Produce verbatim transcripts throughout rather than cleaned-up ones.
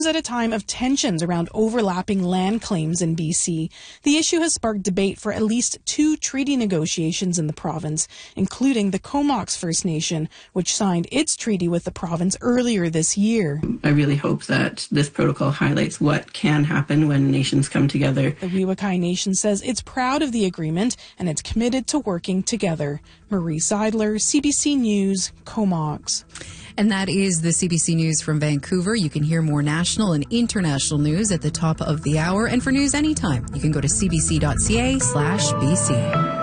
At a time of tensions around overlapping land claims in B C, the issue has sparked debate for at least two treaty negotiations in the province, including the Comox First Nation, which signed its treaty with the province earlier this year. I really hope that this protocol highlights what can happen when nations come together. The Wewakai Nation says it's proud of the agreement and it's committed to working together. Marie Seidler, C B C News, Comox. And that is the C B C News from Vancouver. You can hear more national and international news at the top of the hour. And for news anytime, you can go to cbc.ca slash BC.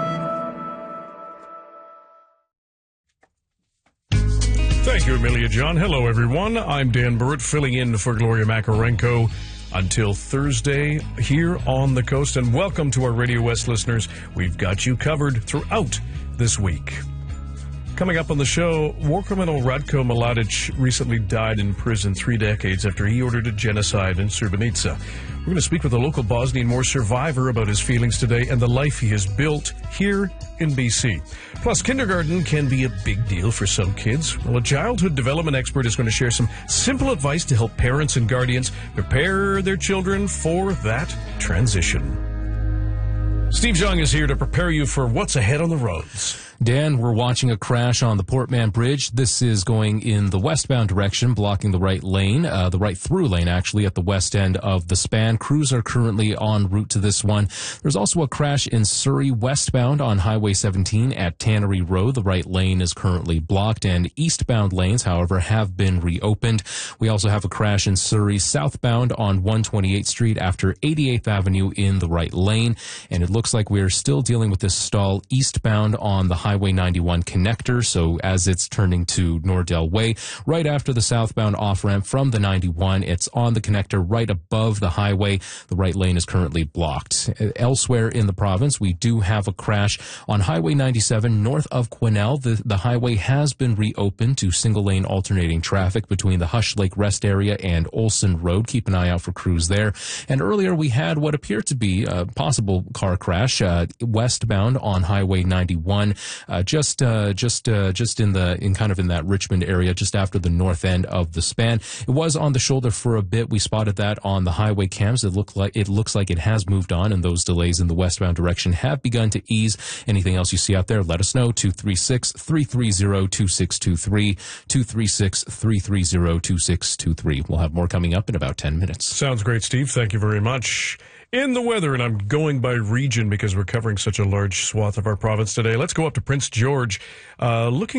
Thank you, Amelia John. Hello, everyone. I'm Dan Burrett, filling in for Gloria Makarenko until Thursday here on the coast. And welcome to our Radio West listeners. We've got you covered throughout this week. Coming up on the show, war criminal Ratko Mladic recently died in prison three decades after he ordered a genocide in Srebrenica. We're going to speak with a local Bosnian war survivor about his feelings today and the life he has built here in B C. Plus, kindergarten can be a big deal for some kids. Well, a childhood development expert is going to share some simple advice to help parents and guardians prepare their children for that transition. Steve Young is here to prepare you for what's ahead on the roads. Dan, we're watching a crash on the Portman Bridge. This is going in the westbound direction, blocking the right lane, uh, the right through lane, actually, at the west end of the span. Crews are currently en route to this one. There's also a crash in Surrey westbound on Highway seventeen at Tannery Road. The right lane is currently blocked, and eastbound lanes, however, have been reopened. We also have a crash in Surrey southbound on one twenty-eighth Street after eighty-eighth Avenue in the right lane, and it looks like we're still dealing with this stall eastbound on the Highway ninety-one connector, so as it's turning to Nordell Way, right after the southbound off-ramp from the ninety-one, it's on the connector right above the highway. The right lane is currently blocked. Elsewhere in the province, we do have a crash on Highway ninety-seven north of Quesnel. The, the highway has been reopened to single-lane alternating traffic between the Hush Lake Rest area and Olson Road. Keep an eye out for crews there. And earlier, we had what appeared to be a possible car crash uh, westbound on Highway ninety-one. Uh, just, uh, just, uh, just in the, in kind of in that Richmond area, just after the north end of the span. It was on the shoulder for a bit. We spotted that on the highway cams. It looked like, it looks like it has moved on, and those delays in the westbound direction have begun to ease. Anything else you see out there, let us know. two three six, three three zero, two six two three, two three six, three three zero, two six two three. We'll have more coming up in about ten minutes. Sounds great, Steve. Thank you very much. In the weather, and I'm going by region because we're covering such a large swath of our province today. Let's go up to Prince George. Uh, looking